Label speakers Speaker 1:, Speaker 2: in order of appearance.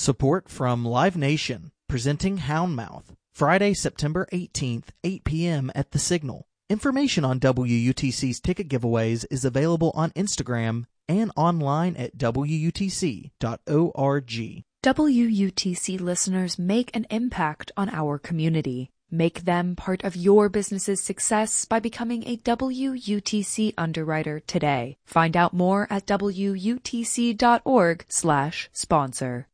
Speaker 1: Support from Live Nation, presenting Houndmouth, Friday, September 18th, 8 p.m. at The Signal. Information on WUTC's ticket giveaways is available on Instagram and online at WUTC.org.
Speaker 2: WUTC listeners make an impact on our community. Make them part of your business's success by becoming a WUTC underwriter today. Find out more at WUTC.org/sponsor.